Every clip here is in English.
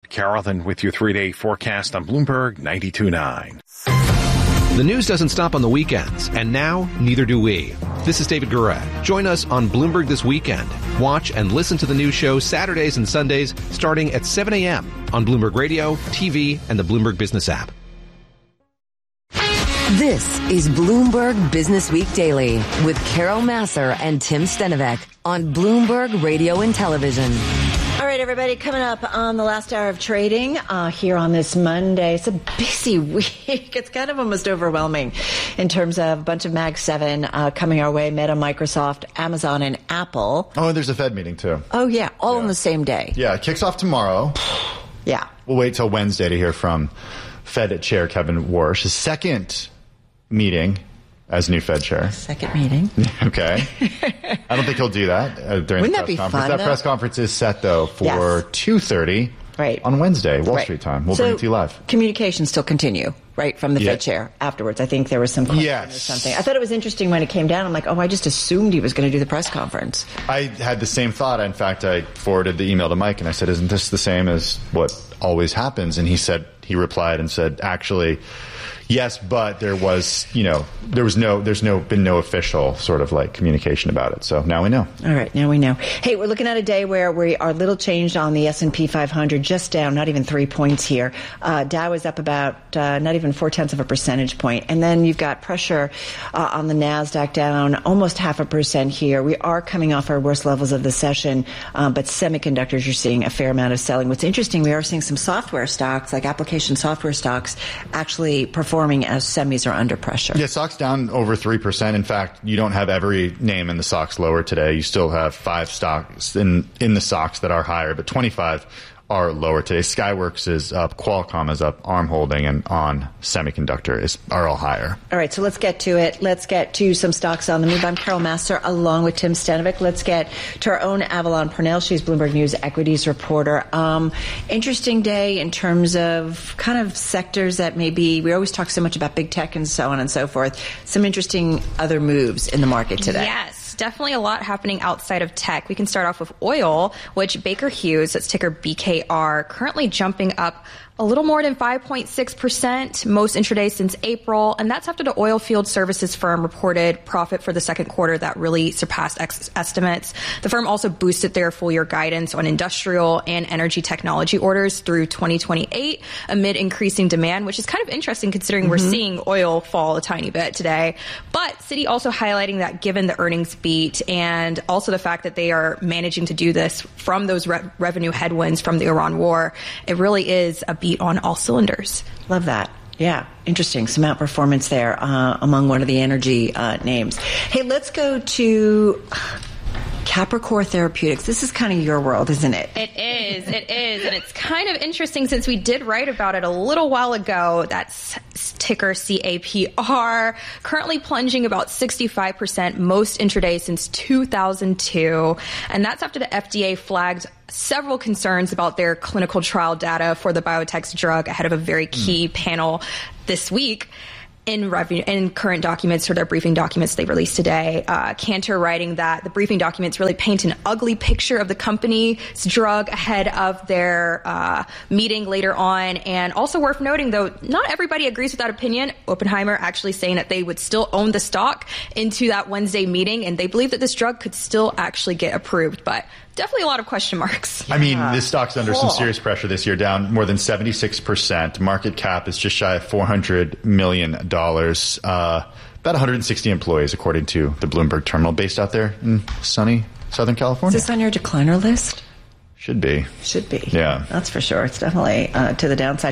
Carrollton with your 3-day forecast on Bloomberg 92.9. The news doesn't stop on the weekends, and now neither do we. This is David Gurrat. Join us on Bloomberg This Weekend. Watch and listen to the news show Saturdays and Sundays starting at 7 a.m. on Bloomberg Radio, TV, and the Bloomberg Business app. This is Bloomberg Business Week Daily with Carol Massar and Tim Stenovec on Bloomberg Radio and Television. All right, everybody, coming up on the last hour of trading here on this Monday. It's a busy week. It's kind of almost overwhelming in terms of a bunch of Mag 7 coming our way, Meta, Microsoft, Amazon, and Apple. Oh, and there's a Fed meeting, too. Oh, yeah, all on the same day. Yeah, it kicks off tomorrow. Yeah. We'll wait till Wednesday to hear from Fed Chair Kevin Warsh, his second meeting as new Fed chair. Second meeting. Okay. I don't think he'll do that during Wouldn't the that be press conference. fun, That though? press conference is set, though, for 2:30 on Wednesday, Wall Street time. We'll bring it to you live. Communications still continue, right, from the Fed chair afterwards. I think there was some question or something. I thought it was interesting when it came down. I'm like, I just assumed he was going to do the press conference. I had the same thought. In fact, I forwarded the email to Mike, and I said, isn't this the same as what always happens? And he replied and said, actually, yes, but there's been no official sort of like communication about it. So now we know. All right, now we know. Hey, we're looking at a day where we are little changed on the S&P 500, just down, not even 3 points here. Dow is up about not even 0.4 of a percentage point. And then you've got pressure on the NASDAQ down almost 0.5% here. We are coming off our worst levels of the session, but semiconductors, you're seeing a fair amount of selling. What's interesting, we are seeing some software stocks, like application software stocks, actually performing as semis are under pressure. Yeah, stocks down over 3%. In fact, you don't have every name in the stocks lower today. You still have 5 stocks in the stocks that are higher, but 25 are lower today. Skyworks is up, Qualcomm is up, ARM Holding and ON Semiconductor are all higher. All right, so let's get to it. Let's get to some stocks on the move. I'm Carol Massar along with Tim Stenovec. Let's get to our own Avalon Purnell. She's Bloomberg News equities reporter. Interesting day in terms of kind of sectors that maybe we always talk so much about big tech and so on and so forth. Some interesting other moves in the market today. Yes. Definitely a lot happening outside of tech. We can start off with oil, which Baker Hughes, that's ticker BKR, currently jumping up a little more than 5.6%, most intraday since April. And that's after the oil field services firm reported profit for the second quarter that really surpassed estimates. The firm also boosted their full year guidance on industrial and energy technology orders through 2028 amid increasing demand, which is kind of interesting considering we're seeing oil fall a tiny bit today. But Citi also highlighting that given the earnings beat and also the fact that they are managing to do this from those revenue headwinds from the Iran war, it really is a beat on all cylinders. Love that. Yeah, interesting. Some outperformance there among one of the energy names. Hey, let's go to Capricor Therapeutics. This is kind of your world, isn't it? It is. And it's kind of interesting since we did write about it a little while ago. That's ticker CAPR, currently plunging about 65%, most intraday since 2002. And that's after the FDA flagged several concerns about their clinical trial data for the biotech's drug ahead of a very key panel this week. In current documents or their briefing documents they released today, Cantor writing that the briefing documents really paint an ugly picture of the company's drug ahead of their meeting later on. And also worth noting, though, not everybody agrees with that opinion. Oppenheimer actually saying that they would still own the stock into that Wednesday meeting, and they believe that this drug could still actually get approved. But definitely a lot of question marks. I mean, this stock's under some serious pressure this year, down more than 76%. Market cap is just shy of $400 million. About 160 employees, according to the Bloomberg terminal, based out there in sunny Southern California. Is this on your decliner list? Should be. Yeah. That's for sure. It's definitely to the downside.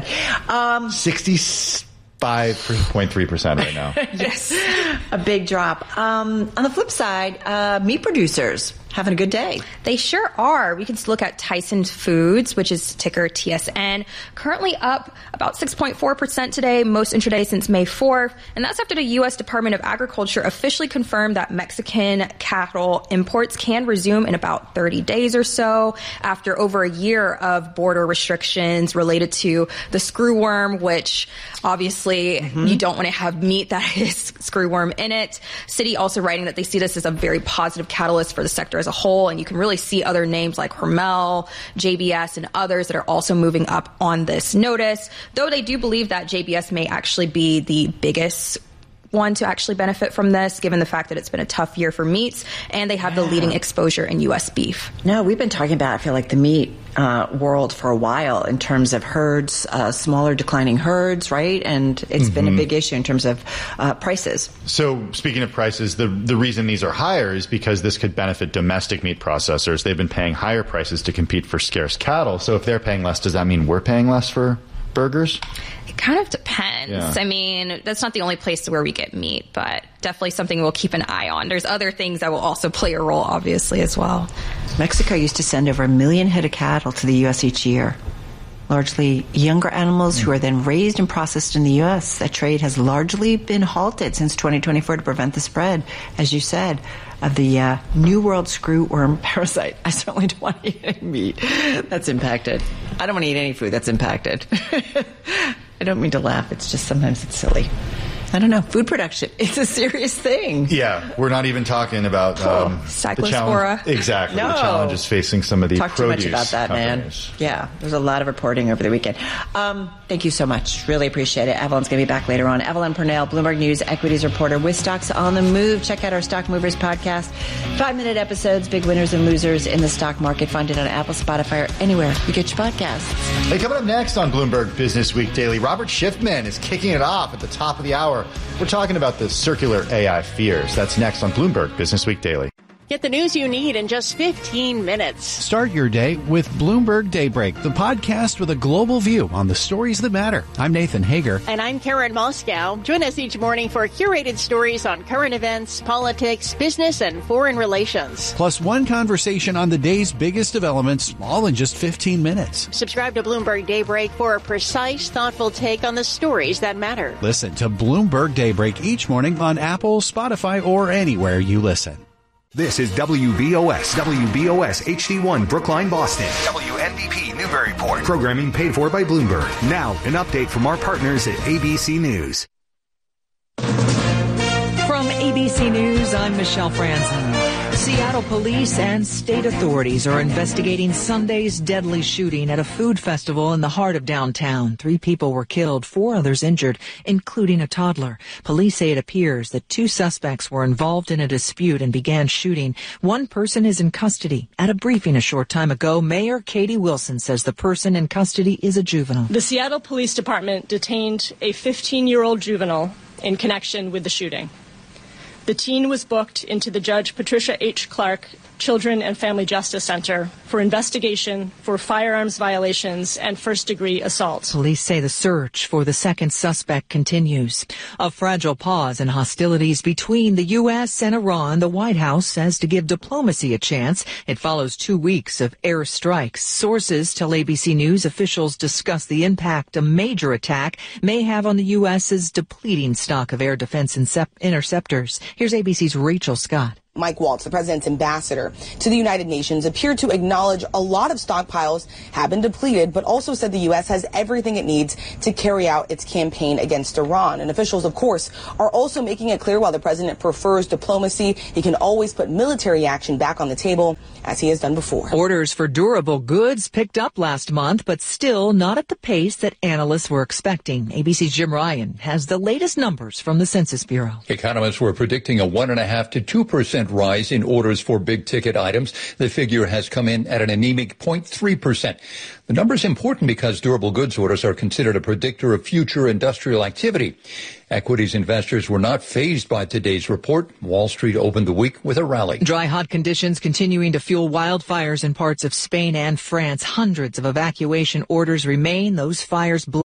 65.3% right now. Yes. A big drop. On the flip side, meat producers having a good day. They sure are. We can look at Tyson Foods, which is ticker TSN, currently up about 6.4% today, most intraday since May 4th. And that's after the U.S. Department of Agriculture officially confirmed that Mexican cattle imports can resume in about 30 days or so after over a year of border restrictions related to the screwworm, which obviously you don't want to have meat that is screwworm in it. Citi also writing that they see this as a very positive catalyst for the sector as as a whole, and you can really see other names like Hormel, JBS, and others that are also moving up on this notice, though they do believe that JBS may actually be the biggest one to actually benefit from this, given the fact that it's been a tough year for meats, and they have the leading exposure in U.S. beef. No, we've been talking about, I feel like, the meat world for a while in terms of herds, smaller declining herds, right? And it's been a big issue in terms of prices. So speaking of prices, the reason these are higher is because this could benefit domestic meat processors. They've been paying higher prices to compete for scarce cattle. So if they're paying less, does that mean we're paying less for burgers? It kind of depends. Yeah. I mean, that's not the only place where we get meat, but definitely something we'll keep an eye on. There's other things that will also play a role, obviously, as well. Mexico used to send over 1 million head of cattle to the U.S. each year, largely younger animals who are then raised and processed in the U.S. That trade has largely been halted since 2024 to prevent the spread, as you said, of the New World screwworm parasite. I certainly don't want to eat any meat that's impacted. I don't want to eat any food that's impacted. I don't mean to laugh. It's just sometimes it's silly. I don't know. Food production, it's a serious thing. Yeah, we're not even talking about Cyclospora. Exactly. No. The challenges facing some of the Talk too produce much about that, companies. man. Yeah, there's a lot of reporting over the weekend. Thank you so much. Really appreciate it. Evelyn's going to be back later on. Evelyn Purnell, Bloomberg News equities reporter with Stocks on the Move. Check out our Stock Movers podcast. 5-minute episodes, big winners and losers in the stock market. Find it on Apple, Spotify, or anywhere you get your podcasts. Hey, coming up next on Bloomberg Business Week Daily, Robert Schiffman is kicking it off at the top of the hour. We're talking about the circular AI fears. That's next on Bloomberg Business Week Daily. Get the news you need in just 15 minutes. Start your day with Bloomberg Daybreak, the podcast with a global view on the stories that matter. I'm Nathan Hager. And I'm Karen Moscow. Join us each morning for curated stories on current events, politics, business, and foreign relations. Plus one conversation on the day's biggest developments, all in just 15 minutes. Subscribe to Bloomberg Daybreak for a precise, thoughtful take on the stories that matter. Listen to Bloomberg Daybreak each morning on Apple, Spotify, or anywhere you listen. This is WBOS HD1 Brookline, Boston. WNBP Newburyport. Programming paid for by Bloomberg. Now, an update from our partners at ABC News. From ABC News, I'm Michelle Franzen. Seattle police and state authorities are investigating Sunday's deadly shooting at a food festival in the heart of downtown. 3 people were killed, 4 others injured, including a toddler. Police say it appears that 2 suspects were involved in a dispute and began shooting. 1 person is in custody. At a briefing a short time ago, Mayor Katie Wilson says the person in custody is a juvenile. The Seattle Police Department detained a 15-year-old juvenile in connection with the shooting. The teen was booked into the Judge Patricia H. Clark Children and Family Justice Center for investigation for firearms violations and first-degree assault. Police say the search for the second suspect continues. A fragile pause in hostilities between the U.S. and Iran. The White House says to give diplomacy a chance. It follows 2 weeks of air strikes. Sources tell ABC News officials discuss the impact a major attack may have on the U.S.'s depleting stock of air defense interceptors. Here's ABC's Rachel Scott. Mike Waltz, the president's ambassador to the United Nations, appeared to acknowledge a lot of stockpiles have been depleted, but also said the U.S. has everything it needs to carry out its campaign against Iran. And officials, of course, are also making it clear while the president prefers diplomacy, he can always put military action back on the table, as he has done before. Orders for durable goods picked up last month, but still not at the pace that analysts were expecting. ABC's Jim Ryan has the latest numbers from the Census Bureau. Economists were predicting a 1.5% to 2% rise in orders for big-ticket items. The figure has come in at an anemic 0.3%. The number is important because durable goods orders are considered a predictor of future industrial activity. Equities investors were not fazed by today's report. Wall Street opened the week with a rally. Dry, hot conditions continuing to fuel wildfires in parts of Spain and France. Hundreds of evacuation orders remain. Those fires